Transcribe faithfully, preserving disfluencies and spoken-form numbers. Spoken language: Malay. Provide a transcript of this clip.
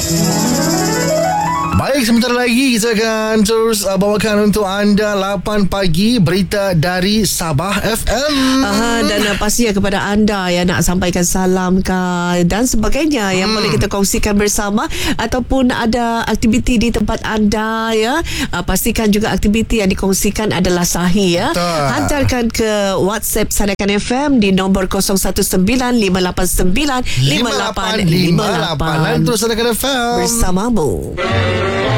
Baik, sebentar lagi kita akan terus uh, bawakan untuk anda lapan pagi berita dari Sabah F M. Aha, dan uh, pastinya kepada anda yang nak sampaikan salam ke dan sebagainya yang Hmm. boleh kita kongsikan bersama, ataupun ada aktiviti di tempat anda ya. Uh, pastikan juga aktiviti yang dikongsikan adalah sahih ya. Betul. Hantarkan ke WhatsApp Sarakan F M di nombor kosong satu sembilan lima lapan sembilan lima lapan lima lapan Dan terus Sarakan F M bersamamu.